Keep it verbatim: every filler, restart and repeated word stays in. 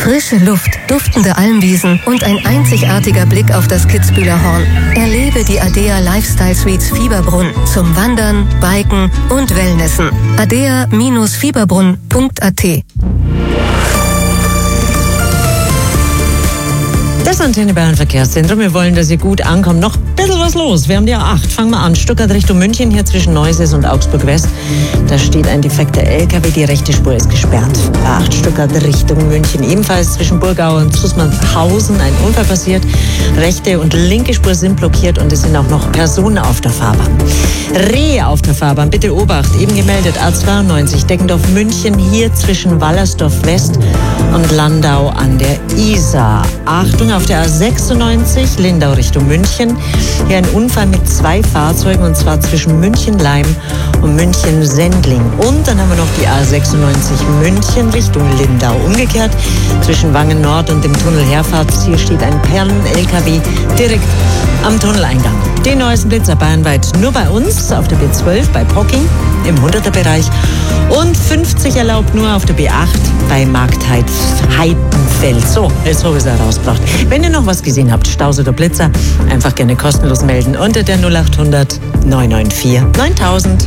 Frische Luft, duftende Almwiesen und ein einzigartiger Blick auf das Kitzbühler Horn. Erlebe die Adea Lifestyle Suites Fieberbrunn zum Wandern, Biken und Wellnessen. adea Fieberbrunn punkt a t. Das Antenne Bayern Verkehrszentrum. Wir wollen, dass ihr gut ankommt. Noch ein bisschen was los. Wir haben die A acht. Fangen wir an. Stuttgart Richtung München, hier zwischen Neuses und Augsburg West. Da steht ein defekter L K W. Die rechte Spur ist gesperrt. A acht Stuttgart Richtung München. Ebenfalls zwischen Burgau und Zusmarshausen ein Unfall passiert. Rechte und linke Spur sind blockiert und es sind auch noch Personen auf der Fahrbahn. Rehe auf der Fahrbahn. Bitte Obacht. Eben gemeldet. A zweiundneunzig Deckendorf München. Hier zwischen Wallersdorf West und Landau an der Isar. Achtung auf der A sechsundneunzig, Lindau Richtung München. Hier ein Unfall mit zwei Fahrzeugen, und zwar zwischen München-Leim und München-Sendling. Und dann haben wir noch die A sechsundneunzig München Richtung Lindau. Umgekehrt zwischen Wangen Nord und dem Tunnel Herfahrts. Hier steht ein Perlen-L K W direkt am Tunneleingang. Den neuesten Blitzer bayernweit nur bei uns auf der B zwölf bei Pocking im hunderter-Bereich und fünfzig erlaubt nur auf der B acht bei Marktheidenfeld. So, jetzt habe ich es herausgebracht. Wenn ihr noch was gesehen habt, Staus oder Blitzer, einfach gerne kostenlos melden unter der null acht hundert neun neun vier neuntausend.